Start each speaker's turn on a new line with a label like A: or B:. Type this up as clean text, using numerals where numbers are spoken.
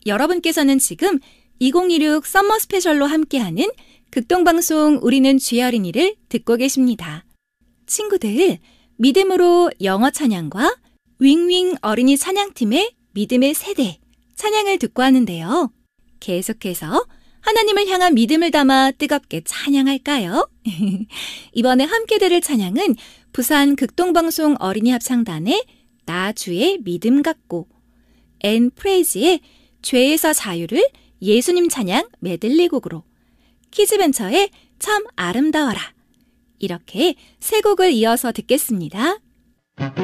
A: 여러분께서는 지금 2016 썸머 스페셜로 함께하는 극동방송 우리는 주의 어린이를 듣고 계십니다. 친구들, 믿음으로 영어 찬양과 윙윙 어린이 찬양팀의 믿음의 세대 찬양을 듣고 하는데요. 계속해서 하나님을 향한 믿음을 담아 뜨겁게 찬양할까요? 이번에 함께 들을 찬양은 부산 극동방송 어린이 합창단의 나 주의 믿음 갖고 앤 프레이즈의 죄에서 자유를 예수님 찬양 메들리곡으로 키즈벤처의 참 아름다워라 이렇게 세 곡을 이어서 듣겠습니다.